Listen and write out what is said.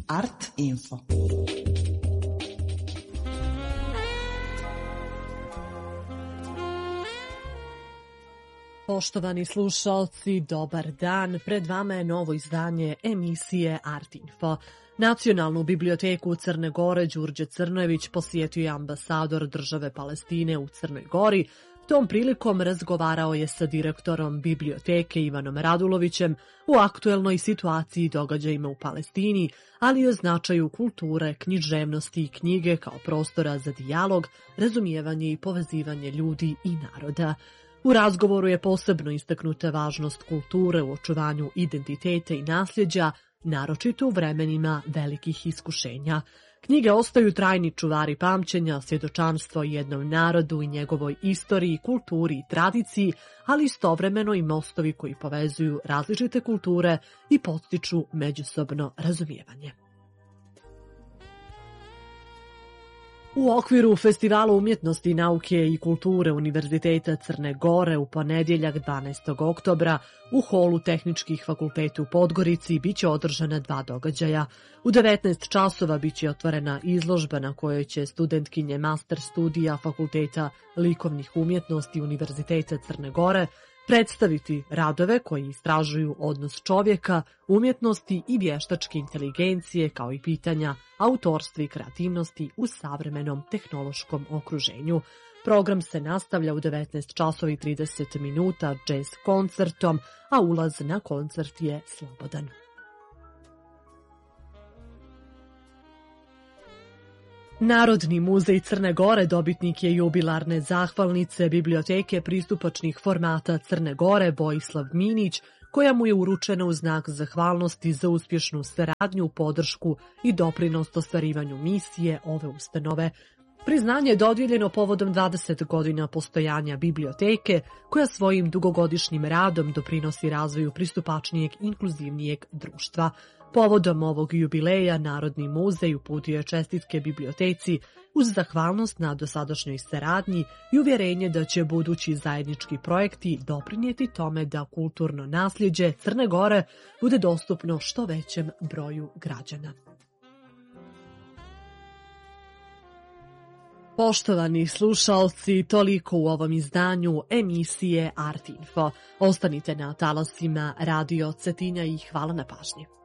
Art Info. Poštovani slušalci, dobar dan. Pred vama je novo izdanje emisije Art Info. Nacionalnu biblioteku Crne Gore Đurđe Crnojević posjetio je ambasador države Palestine u Crnoj Gori. Tom prilikom razgovarao je sa direktorom biblioteke Ivanom Radulovićem o aktuelnoj situaciji i događajima u Palestini, ali i o značaju kulture, književnosti i knjige kao prostora za dijalog, razumijevanje i povezivanje ljudi i naroda. U razgovoru je posebno istaknuta važnost kulture u očuvanju identiteta i nasljeđa, naročito u vremenima velikih iskušenja. Knjige ostaju trajni čuvari pamćenja, svjedočanstvo jednom narodu i njegovoj istoriji, kulturi i tradiciji, ali istovremeno i mostovi koji povezuju različite kulture i podstiču međusobno razumijevanje. U okviru Festivala umjetnosti, nauke i kulture Univerziteta Crne Gore u ponedjeljak 12. oktobra u holu Tehničkih fakulteta u Podgorici biće održana 2 događaja. U 19 časova biće otvorena izložba na kojoj će studentkinje master studija Fakulteta likovnih umjetnosti Univerziteta Crne Gore predstaviti radove koji istražuju odnos čovjeka, umjetnosti i vještačke inteligencije kao i pitanja autorstva i kreativnosti u savremenom tehnološkom okruženju. Program se nastavlja u 19 časova i 30 minuta jazz koncertom, a ulaz na koncert je slobodan. Narodni muzej Crne Gore dobitnik je jubilarne zahvalnice Biblioteke pristupačnih formata Crne Gore Vojislav Minić, koja mu je uručena u znak zahvalnosti za uspješnu saradnju, podršku i doprinos ostvarivanju misije ove ustanove. Priznanje je dodijeljeno povodom 20 godina postojanja biblioteke, koja svojim dugogodišnjim radom doprinosi razvoju pristupačnijeg, inkluzivnijeg društva. Povodom ovog jubileja Narodni muzej uputio je čestitke biblioteci uz zahvalnost na dosadašnjoj saradnji i uvjerenje da će budući zajednički projekti doprinijeti tome da kulturno nasljeđe Crne Gore bude dostupno što većem broju građana. Poštovani slušalci, toliko u ovom izdanju emisije Art Info. Ostanite na talasima Radio Cetinja i hvala na pažnji.